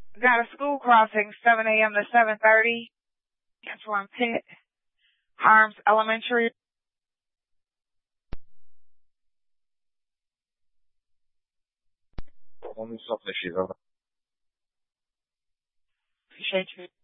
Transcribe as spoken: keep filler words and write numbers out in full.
Got a school crossing, seven a.m. to seven thirty. That's one Pitt. Harms Elementary. On something she's over. Appreciate you.